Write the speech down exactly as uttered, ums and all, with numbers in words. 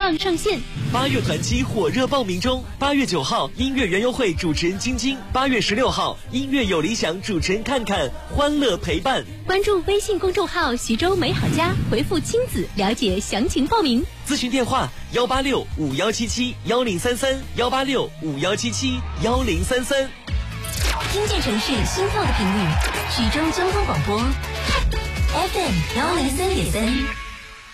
号上线。 八月团期火热报名中，八月九号音乐园游会主持人晶晶，八月十六号音乐有理想主持人看看，欢乐陪伴。 关注微信公众号徐州美好家，回复亲子了解详情报名。 咨询电话幺八六五幺七七幺零三三幺八六五幺七七幺零三三。 听见城市心跳的频率，徐州交通广播 F M 幺零三点三。